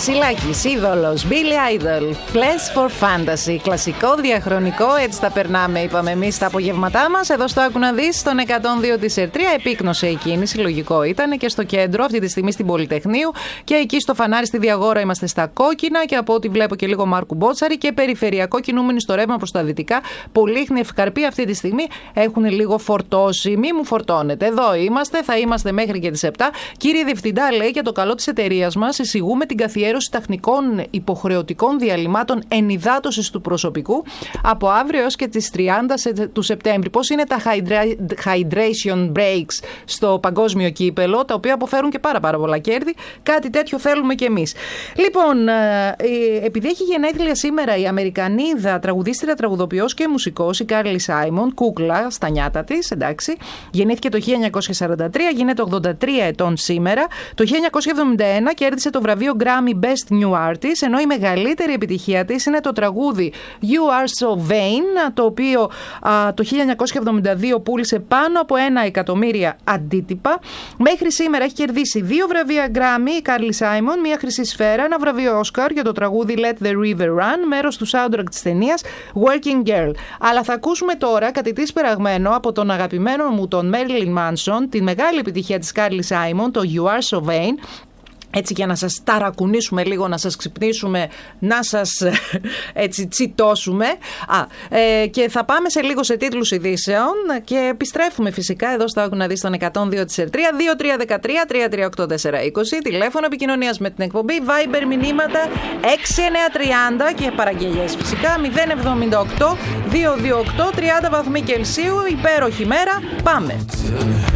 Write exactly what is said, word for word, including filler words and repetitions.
Βασιλάκης, είδωλος, Billy Idol, Flash for Fantasy. Κλασικό, διαχρονικό, έτσι τα περνάμε, είπαμε εμείς τα απογευματά μας. Εδώ στο Άκου να δεις, στον εκατόν δύο της Ερτρία. Επίκνωσε η κίνηση, λογικό ήταν, και στο κέντρο, αυτή τη στιγμή στην Πολυτεχνείου. Και εκεί στο φανάρι στη Διαγόρα είμαστε στα κόκκινα. Και από ό,τι βλέπω και λίγο Μάρκου Μπότσαρη. Και περιφερειακό κινούμενοι στο ρεύμα προς τα δυτικά. Πολύχνη, Ευκαρπή αυτή τη στιγμή έχουν λίγο φορτώσει. Μη μου φορτώνετε. Εδώ είμαστε, θα είμαστε μέχρι και τις επτά. Κύριε Διευθυντά, λέει, για το καλό της εταιρείας μας, εισηγούμε την καθιέρωση τεχνικών υποχρεωτικών διαλυμάτων ενυδάτωσης του προσωπικού από αύριο έως και τις τριάντα του Σεπτέμβρη. Πώς είναι τα hydration breaks στο παγκόσμιο κύπελο, τα οποία αποφέρουν και πάρα, πάρα πολλά κέρδη. Κάτι τέτοιο θέλουμε κι εμείς. Λοιπόν, επειδή έχει γενέθλια σήμερα η Αμερικανίδα τραγουδίστρια, τραγουδοποιός και μουσικός, η Κάρλι Σάιμον, κούκλα στα νιάτα της, εντάξει, γεννήθηκε το χίλια εννιακόσια σαράντα τρία, γίνεται ογδόντα τρία ετών σήμερα. Το χίλια εννιακόσια εβδομήντα ένα κέρδισε το βραβείο Grammy Best New Artist, ενώ η μεγαλύτερη επιτυχία της είναι το τραγούδι You Are So Vain, το οποίο α, το χίλια εννιακόσια εβδομήντα δύο πούλησε πάνω από ένα εκατομμύρια αντίτυπα. Μέχρι σήμερα έχει κερδίσει δύο βραβεία Grammy η Κάρλι Σάιμον, μία χρυσή σφαίρα, ένα βραβείο Oscar για το τραγούδι Let the River Run, μέρος του soundtrack της ταινίας Working Girl. Αλλά θα ακούσουμε τώρα κάτι της περαγμένο από τον αγαπημένο μου τον Marilyn Manson, τη μεγάλη επιτυχία της Κάρλι Σάιμον, το You Are So Vain. Έτσι, για να σας ταρακουνήσουμε λίγο, να σας ξυπνήσουμε, να σας έτσι τσιτώσουμε. Α, ε, και θα πάμε σε λίγο σε τίτλους ειδήσεων και επιστρέφουμε φυσικά εδώ στο Άκου να δεις τον εκατόν δύο της Ερτρία, δύο τρία ένα τρία τρία τρία οκτώ τέσσερα είκοσι, τηλέφωνο επικοινωνίας με την εκπομπή, Viber μηνύματα έξι εννιά τριάντα και παραγγελίες φυσικά μηδέν εβδομήντα οκτώ δύο δύο οκτώ τριάντα βαθμοί Κελσίου, υπέροχη μέρα, πάμε!